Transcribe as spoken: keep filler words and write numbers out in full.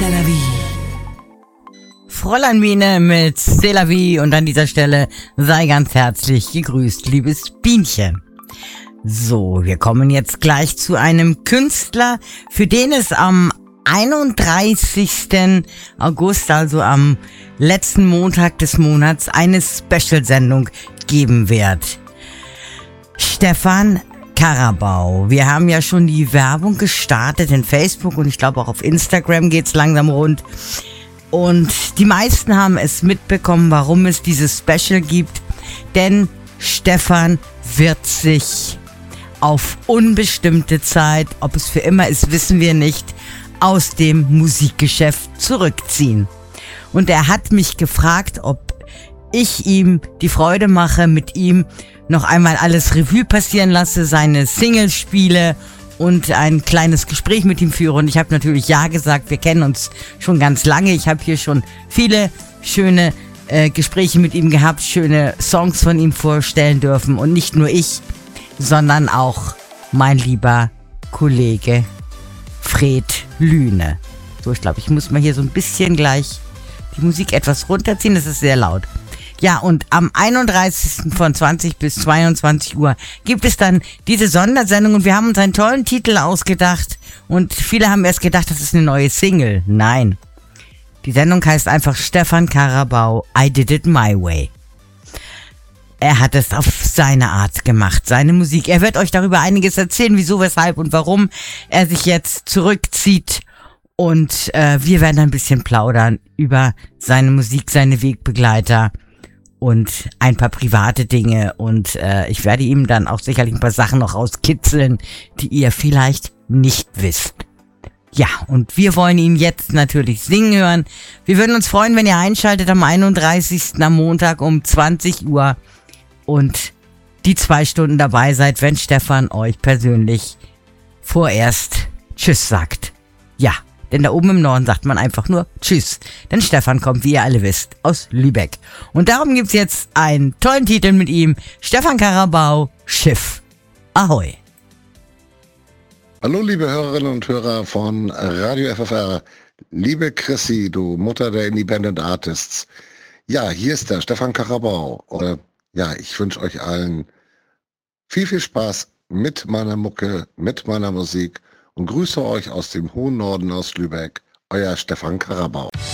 C'est la vie. Fräulein Biene mit C'est la vie und an dieser Stelle sei ganz herzlich gegrüßt, liebes Bienchen. So, wir kommen jetzt gleich zu einem Künstler, für den es am einunddreißigsten August, also am letzten Montag des Monats, eine Special-Sendung geben wird. Stefan Karabau. Wir haben ja schon die Werbung gestartet in Facebook und ich glaube auch auf Instagram geht's langsam rund. Und die meisten haben es mitbekommen, warum es dieses Special gibt. Denn Stefan wird sich auf unbestimmte Zeit, ob es für immer ist, wissen wir nicht, aus dem Musikgeschäft zurückziehen. Und er hat mich gefragt, ob ich ihm die Freude mache, mit ihm noch einmal alles Revue passieren lasse, seine Singles spiele und ein kleines Gespräch mit ihm führe. Und ich habe natürlich ja gesagt, wir kennen uns schon ganz lange. Ich habe hier schon viele schöne äh, Gespräche mit ihm gehabt, schöne Songs von ihm vorstellen dürfen. Und nicht nur ich, sondern auch mein lieber Kollege Fred Lüne. So, ich glaube, ich muss mal hier so ein bisschen gleich die Musik etwas runterziehen, das ist sehr laut. Ja, und am einunddreißigsten von zwanzig bis zweiundzwanzig Uhr gibt es dann diese Sondersendung und wir haben uns einen tollen Titel ausgedacht und viele haben erst gedacht, das ist eine neue Single. Nein, die Sendung heißt einfach Stefan Karabau, I Did It My Way. Er hat es auf seine Art gemacht, seine Musik. Er wird euch darüber einiges erzählen, wieso, weshalb und warum er sich jetzt zurückzieht. Und äh, wir werden ein bisschen plaudern über seine Musik, seine Wegbegleiter und ein paar private Dinge. Und äh, ich werde ihm dann auch sicherlich ein paar Sachen noch rauskitzeln, die ihr vielleicht nicht wisst. Ja, und wir wollen ihn jetzt natürlich singen hören. Wir würden uns freuen, wenn ihr einschaltet am einunddreißigsten am Montag um zwanzig Uhr und die zwei Stunden dabei seid, wenn Stefan euch persönlich vorerst Tschüss sagt. Ja, denn da oben im Norden sagt man einfach nur Tschüss. Denn Stefan kommt, wie ihr alle wisst, aus Lübeck. Und darum gibt's jetzt einen tollen Titel mit ihm. Stefan Karabau, Schiff. Ahoi. Hallo liebe Hörerinnen und Hörer von Radio F F R. Liebe Chrissy, du Mutter der Independent Artists. Ja, hier ist der Stefan Karabau. Und, ja, ich wünsche euch allen viel, viel Spaß mit meiner Mucke, mit meiner Musik und grüße euch aus dem hohen Norden aus Lübeck. Euer Stefan Karabau.